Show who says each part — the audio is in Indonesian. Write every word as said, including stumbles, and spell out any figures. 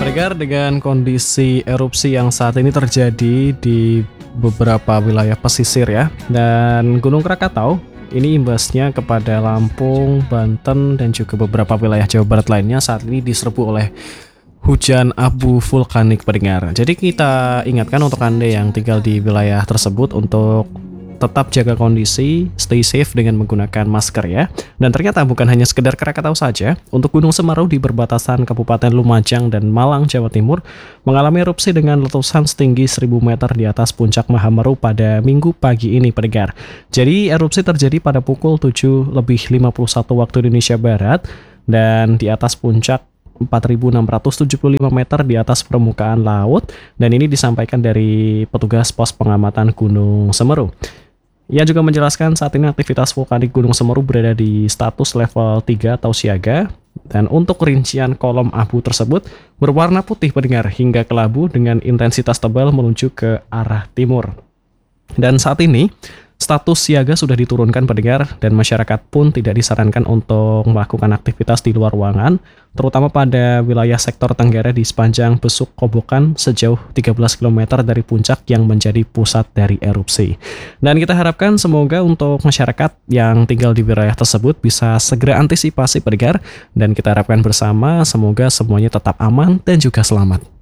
Speaker 1: Pendengar, dengan kondisi erupsi yang saat ini terjadi di beberapa wilayah pesisir ya, dan Gunung Krakatau, ini imbasnya kepada Lampung, Banten, dan juga beberapa wilayah Jawa Barat lainnya saat ini diserbu oleh hujan abu vulkanik pendengar. Jadi kita ingatkan untuk Anda yang tinggal di wilayah tersebut untuk tetap jaga kondisi, stay safe dengan menggunakan masker ya. Dan ternyata bukan hanya sekedar Krakatau saja, untuk Gunung Semeru di perbatasan Kabupaten Lumajang dan Malang, Jawa Timur mengalami erupsi dengan letusan setinggi seribu meter di atas puncak Mahameru pada Minggu pagi ini pendengar. Jadi erupsi terjadi pada pukul tujuh lebih lima puluh satu waktu Indonesia Barat dan di atas puncak empat ribu enam ratus tujuh puluh lima meter di atas permukaan laut, dan ini disampaikan dari petugas pos pengamatan Gunung Semeru. Ia juga menjelaskan saat ini aktivitas vulkanik Gunung Semeru berada di status level tiga atau siaga, dan untuk rincian kolom abu tersebut berwarna putih pendengar hingga kelabu dengan intensitas tebal menuju ke arah timur. Dan saat ini status siaga sudah diturunkan pendengar, dan masyarakat pun tidak disarankan untuk melakukan aktivitas di luar ruangan, terutama pada wilayah sektor Tenggara di sepanjang Besuk Kobokan sejauh tiga belas kilometer dari puncak yang menjadi pusat dari erupsi. Dan kita harapkan semoga untuk masyarakat yang tinggal di wilayah tersebut bisa segera antisipasi pendengar, dan kita harapkan bersama semoga semuanya tetap aman dan juga selamat.